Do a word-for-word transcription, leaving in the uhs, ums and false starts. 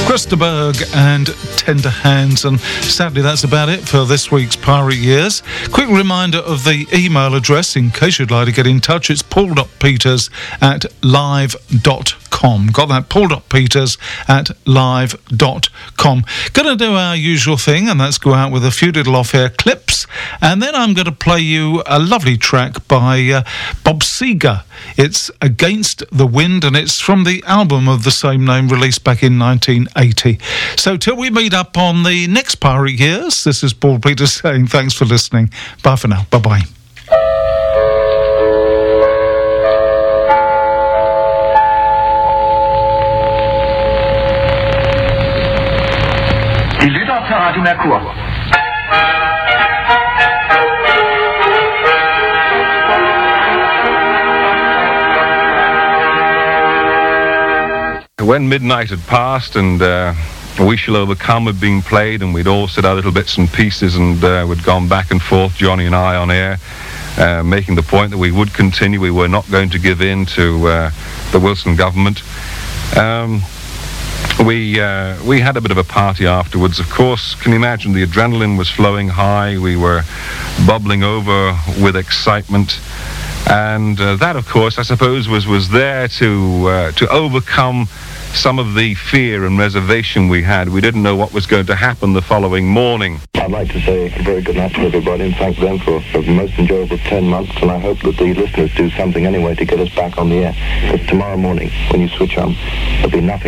Christaberg and Tender Hands, and sadly that's about it for this week's Pirate Years. Quick reminder of the email address in case you'd like to get in touch. It's paul.peters at live dot com. Got that? paul.peters at live dot com. Going to do our usual thing, and that's go out with a few little off-air clips, and then I'm going to play you a lovely track by uh, Bob Seger. It's Against the Wind, and it's from the album of the same name released back in nineteen eighty. So till we meet up on the next Pirate Years, this is Paul Peters saying thanks for listening. Bye for now. Bye-bye. De lytter til Radio Merkur. When midnight had passed and uh, We Shall Overcome had been played, and we'd all said our little bits and pieces, and uh, we'd gone back and forth, Johnny and I, on air, uh, making the point that we would continue. We were not going to give in to uh, the Wilson government. Um, we uh, we had a bit of a party afterwards. Of course, can you imagine, the adrenaline was flowing high. We were bubbling over with excitement. And uh, that, of course, I suppose, was, was there to uh, to overcome some of the fear and reservation we had. We didn't know what was going to happen the following morning. I'd like to say a very good night to everybody and thank them for, for the most enjoyable ten months, and I hope that the listeners do something anyway to get us back on the air. Because tomorrow morning, when you switch on, there'll be nothing